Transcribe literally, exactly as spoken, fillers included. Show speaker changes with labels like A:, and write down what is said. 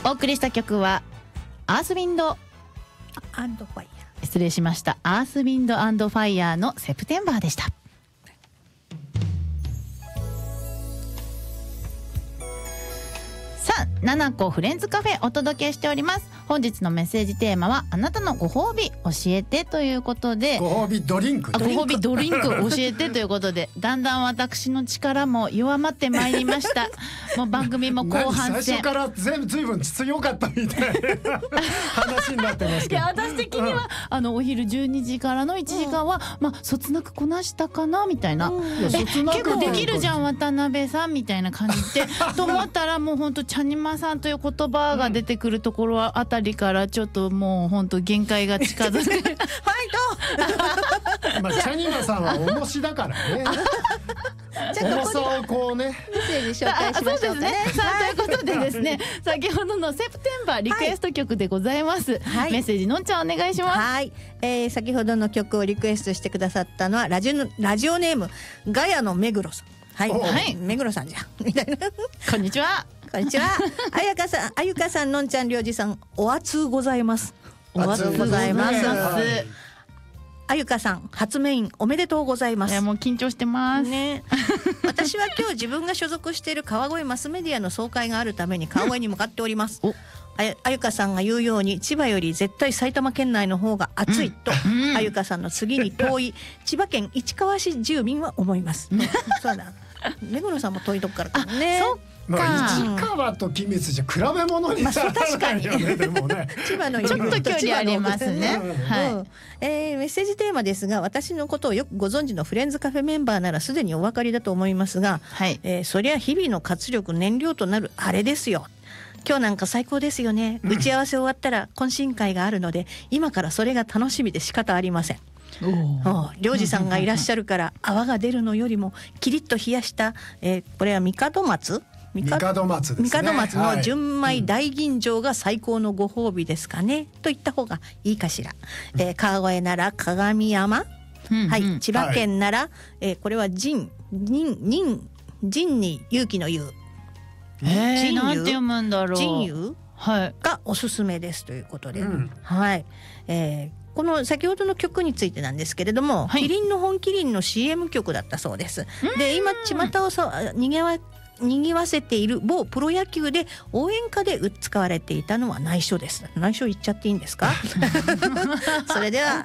A: お送りした曲はアースウィンド
B: アンドファイヤー
A: 失礼しましたアースウィンドアンドファイヤーのセプテンバーでした。さあ、ナナコフレンズカフェお届けしております。本日のメッセージテーマはあなたのご褒美教えてということで、
C: ご褒美ドリンク
A: あご褒美ドリンク教えてということでだんだん私の力も弱まってまいりましたもう番組も後半戦、
C: 最初から全部随分強かったみたいな話になってますけど、
A: いや私的には、うん、あのお昼じゅうにじからのいちじかんは、うん、まあそつなくこなしたかなみたいな、うん、え結構できるじゃん渡辺さんみたいな感じでと思ったらもう本当チャニマさんという言葉が出てくるところあたりからちょっともう本当限界が近づいてファイ
C: トまあチャニマさんは重しだからね重さをこうね
B: メッセージ紹介しましょうかね。
A: さあということでですね先ほどのセプテンバーリクエスト曲でございます、はい、メッセージのんちゃんお願いします。
B: はい、えー、先ほどの曲をリクエストしてくださったのはラジオラジオネームガヤの目黒さん。はい、はい、目黒さんじゃんみたいな
A: こんにちは
B: こんにちはあやかさんあゆかさんのんちゃんりょうじさんお熱ございますお熱ございますあゆかさん初メインおめでとうございます。
A: いやもう緊張してます
B: ね私は今日自分が所属している川越マスメディアの総会があるために川越に向かっておりますあゆ、あゆかさんが言うように千葉より絶対埼玉県内の方が暑いと、うん、あゆかさんの次に遠い千葉県市川市住民は思いますそうだ目黒さんも遠いとこからかね。
A: そっか、
C: まあ、市川と君津じゃ比べ物にならないよね、でもね
B: 千葉の
A: ちょっと距離ありますね、うんはい
B: うんえー、メッセージテーマですが私のことをよくご存知のフレンズカフェメンバーならすでにお分かりだと思いますが、はいえー、そりゃ日々の活力燃料となるあれですよ。今日なんか最高ですよね、うん、打ち合わせ終わったら懇親会があるので今からそれが楽しみで仕方ありません。りょうじさんがいらっしゃるから泡が出るのよりもキリッと冷やした、えー、これはみかど松
C: みかど松ですね。
B: みかど松の純米大吟醸が最高のご褒美ですかね、うん、と言った方がいいかしら、えー、川越なら鏡山、うんうん、はい千葉県なら、はいえー、これは仁仁仁仁に勇気の勇
A: えー、なんて読むんだろう
B: 仁勇、はい、がおすすめですということで、うん、はい、えーこの先ほどの曲についてなんですけれども、はい、キリンの本麒麟の シーエム 曲だったそうです。で今巷をさにぎわにぎわせている某プロ野球で応援歌で使われていたのは内緒です。内緒言っちゃっていいんですかそれでは